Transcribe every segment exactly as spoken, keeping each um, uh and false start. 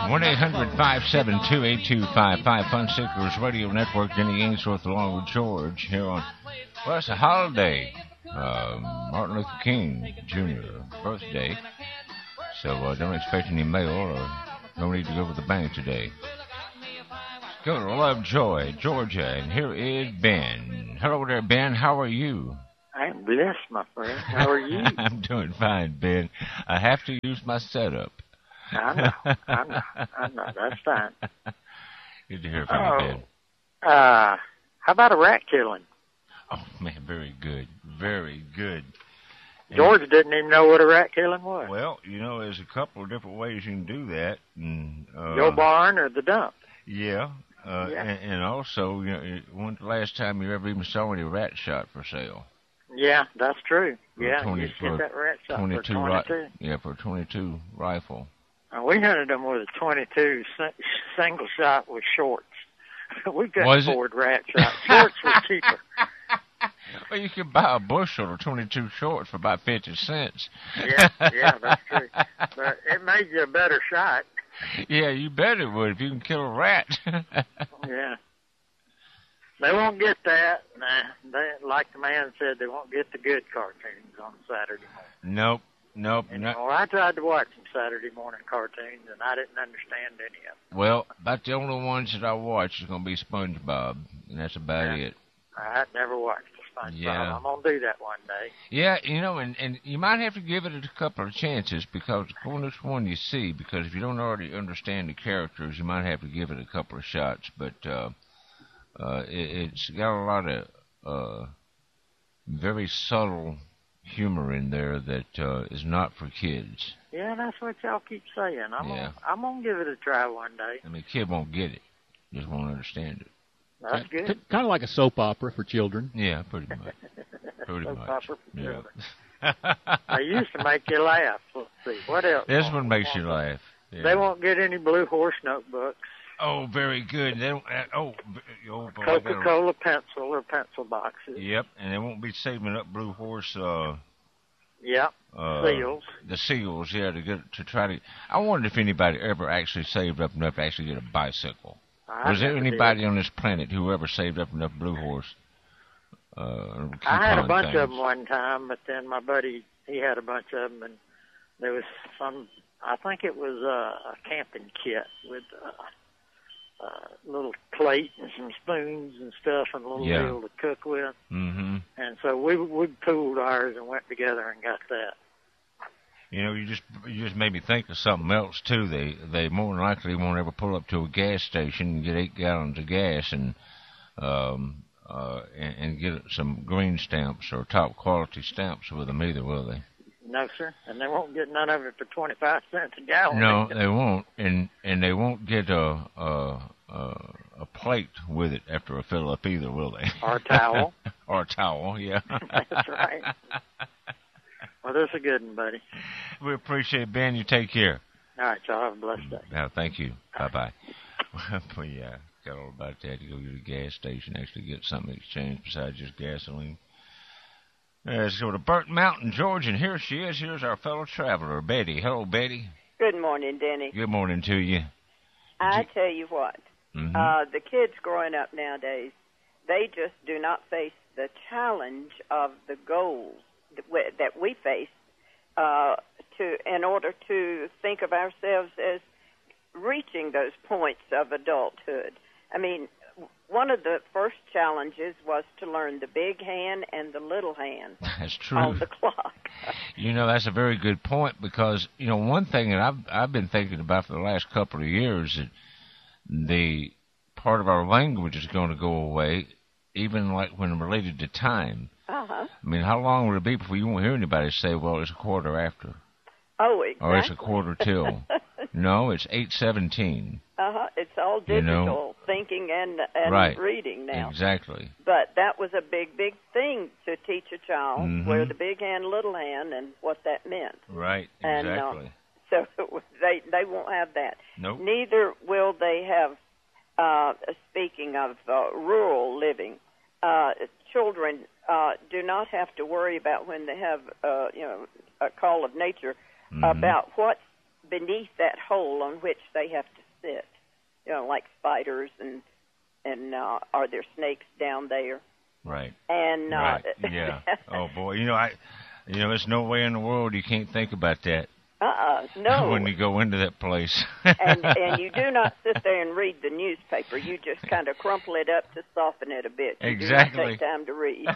one eight hundred five seven two eight two five five. Fun Seekers Radio Network. Denny Ainsworth along with George here on, well, it's a holiday. Uh, Martin Luther King Junior birthday. So uh, don't expect any mail or no need to go to the bank today. Go to Lovejoy, Georgia, and here is Ben. Hello there, Ben. How are you? I'm blessed, my friend. How are you? I'm doing fine, Ben. I have to use my setup. I know. I know. I know. That's fine. Good to hear from oh, you, Ben. Uh, how about a rat killing? Oh, man, very good. Very good. George and, didn't even know what a rat killing was. Well, you know, there's a couple of different ways you can do that. And, uh, Your barn or the dump? Yeah. Uh, yeah. And, and also, you know, when's the last time you ever even saw any rat shot for sale? Yeah, that's true. For yeah, twenty, you get that rat shot for twenty-two. Ri- yeah, for a twenty-two rifle. Uh, we hunted them with a twenty-two single shot with shorts. We couldn't was afford it? rat shots. Shorts were cheaper. Well, you could buy a bushel of twenty-two shorts for about fifty cents. Yeah, yeah, that's true. But it made you a better shot. Yeah, you bet it would if you can kill a rat. Yeah. They won't get that. Nah, they, like the man said, they won't get the good cartoons on Saturday morning. Nope, nope. And, no. well, I tried to watch some Saturday morning cartoons, and I didn't understand any of them. Well, about the only ones that I watch is going to be SpongeBob, and that's about yeah. it. I never watched the SpongeBob. Yeah. I'm going to do that one day. Yeah, you know, and, and you might have to give it a couple of chances, because on this one you see, because if you don't already understand the characters, you might have to give it a couple of shots, but... uh Uh, it, it's got a lot of uh, very subtle humor in there that uh, is not for kids. Yeah, that's what y'all keep saying. I'm yeah. gonna, I'm gonna give it a try one day. I mean, a kid won't get it; just won't understand it. That's good. K- kind of like a soap opera for children. Yeah, pretty much. Pretty soap much. opera for yeah. children. They used to make you laugh. Let's see, what else? This one makes you laugh. Yeah. They won't get any Blue Horse notebooks. Oh, very good. They don't, uh, oh, oh boy, Coca-Cola pencil or pencil boxes. Yep, and they won't be saving up Blue Horse. Uh, yep, uh, seals. The seals, yeah, to get to try to. I wondered if anybody ever actually saved up enough to actually get a bicycle. I Was there anybody did. on this planet who ever saved up enough Blue Horse? Uh, I had a bunch things? of them one time, but then my buddy, he had a bunch of them, and there was some. I think it was uh, a camping kit with. Uh, Uh, little plate and some spoons and stuff and a little yeah. meal to cook with. Mm-hmm. And so we we pooled ours and went together and got that. You know, you just you just made me think of something else too. They they more than likely won't ever pull up to a gas station and get eight gallons of gas and um uh and, and get some green stamps or top quality stamps with them either, will they? No, sir. And they won't get none of it for twenty-five cents a gallon. No, they won't, and and they won't get a a a, a plate with it after a fill up either, will they? Or a towel. Or a towel, yeah. That's right. Well, that's a good one, buddy. We appreciate it, Ben. You take care. All right, y'all have a blessed day. Now, thank you. Bye bye. Well, yeah, got all about that to go to the gas station, actually get something exchanged besides just gasoline. Let's go to Burnt Mountain, Georgia, and here she is. Here's our fellow traveler, Betty. Hello, Betty. Good morning, Denny. Good morning to you. I you... tell you what, mm-hmm. uh, the kids growing up nowadays, they just do not face the challenge of the goals that we, that we face uh, to in order to think of ourselves as reaching those points of adulthood. I mean, one of the first challenges was to learn the big hand and the little hand. That's true. On the clock. You know, that's a very good point because, you know, one thing that I've, I've been thinking about for the last couple of years that the part of our language is going to go away, even like when related to time. Uh-huh. I mean, how long would it be before you won't hear anybody say, well, it's a quarter after? Oh, exactly. Or it's a quarter till. No, it's eight seventeen. Uh-huh. It's all digital, you know? thinking and, and right. reading now. Exactly. But that was a big, big thing to teach a child, mm-hmm. where the big hand, little hand, and what that meant. Right, and, exactly. Um, so they they won't have that. Nope. Neither will they have, uh, speaking of uh, rural living, uh, children uh, do not have to worry about when they have, uh, you know, a call of nature, mm-hmm. about what beneath that hole on which they have to sit. You know, like spiders and and uh, are there snakes down there? Right. And uh, right. Yeah. Oh boy, you know I, you know, there's no way in the world you can't think about that. Uh-uh, no. When you go into that place. and and you do not sit there and read the newspaper. You just kind of crumple it up to soften it a bit. You exactly. do not take time to read.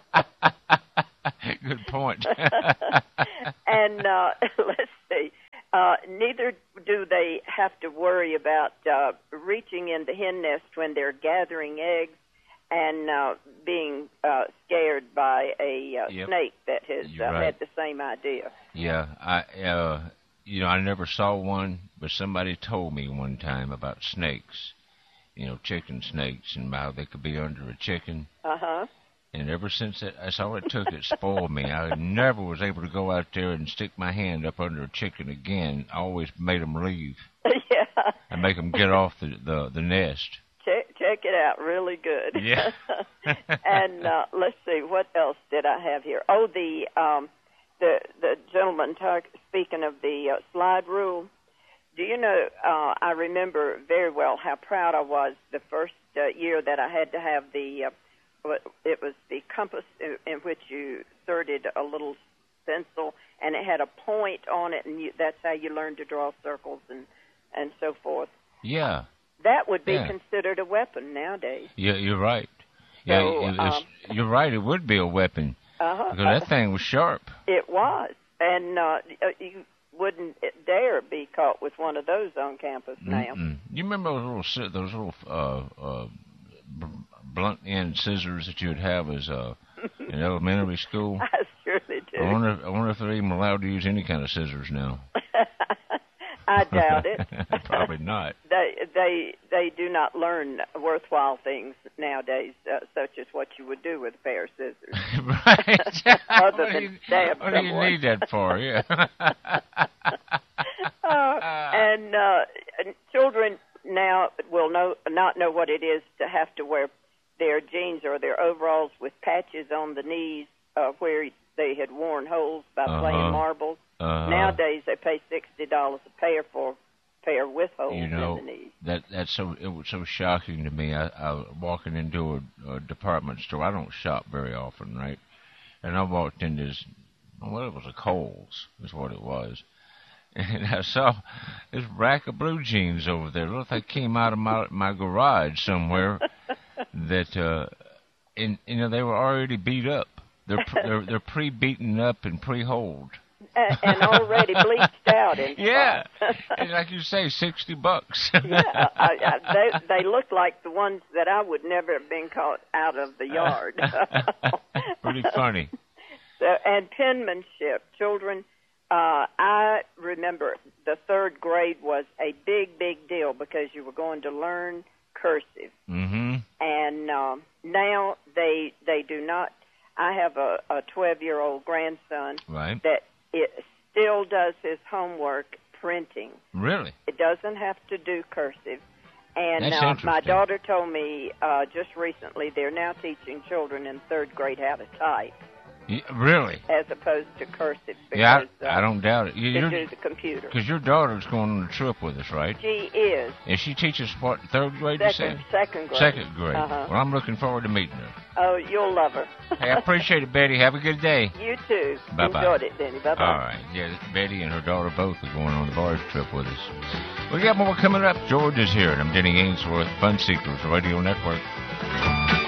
Good point. And uh, let's see. Uh, neither do they have to worry about uh, reaching in the hen nest when they're gathering eggs and uh, being uh, scared by a uh, yep. snake that has uh, right. had the same idea. Yeah, I, uh, you know, I never saw one, but somebody told me one time about snakes, you know, chicken snakes, and how they could be under a chicken. Uh-huh. And ever since that, that's all it took. It spoiled me. I never was able to go out there and stick my hand up under a chicken again. I always made them leave. Yeah. And make them get off the, the, the nest. Check, check it out. Really good. Yeah. And uh, let's see, what else did I have here? Oh, the um, the the gentleman talk, speaking of the uh, slide rule. Do you know, uh, I remember very well how proud I was the first uh, year that I had to have the, uh, it was the compass in, in which you inserted a little pencil, and it had a point on it, and you, that's how you learned to draw circles and, and so forth. Yeah. That would be yeah. considered a weapon nowadays. Yeah, you're right. Yeah, so, it, um, you're right. It would be a weapon. Uh-huh. Because that thing was sharp. It was. And uh, you wouldn't dare be caught with one of those on campus now. Mm-mm. You remember those little those little uh, uh, blunt end scissors that you would have as uh, in elementary school? I surely do. I wonder, I wonder if they're even allowed to use any kind of scissors now. I doubt it. Probably not. They they they do not learn worthwhile things nowadays, uh, such as what you would do with a pair of scissors. Right. Other what than do you, stab what do you someone. need that for? Yeah. uh, and uh, children now will know not know what it is to have to wear their jeans or their overalls with patches on the knees uh, where they had worn holes by uh-huh. playing marbles. Uh-huh. Nowadays, they pay sixty dollars a pair for a pair with holes you know, in the knees. that that's so it was so shocking to me. I, I was walking into a, a department store. I don't shop very often, right? And I walked in this, well, it was a Kohl's, is what it was. And I saw this rack of blue jeans over there. Looked like they came out of my my garage somewhere. that uh, and you know they were already beat up. They're pre, they're they're pre-beaten up and pre-holed. And, and already bleached out. In yeah, and like you say, sixty bucks. yeah, I, I, they they look like the ones that I would never have been caught out of the yard. Pretty funny. So, and penmanship, children. Uh, I remember the third grade was a big, big deal because you were going to learn cursive. Mm-hmm. And um, now they they do not. I have a a twelve-year-old grandson right. that it still does his homework printing. Really? It doesn't have to do cursive. And That's uh, interesting. my daughter told me uh, just recently they're now teaching children in third grade how to type. Yeah, really? As opposed to cursive. Because, yeah, I, uh, I don't doubt it. You, to you're, do the computer. Because your daughter's going on a trip with us, right? She is. And she teaches what, third grade, Second, you said? second grade. Second grade. Uh-huh. Well, I'm looking forward to meeting her. Oh, you'll love her. Hey, I appreciate it, Betty. Have a good day. You too. Bye-bye. Enjoyed it, Denny. Bye-bye. All right. Yeah, Betty and her daughter both are going on the barge trip with us. We got more coming up. George is here, and I'm Denny Ainsworth, Fun Seekers Radio Network.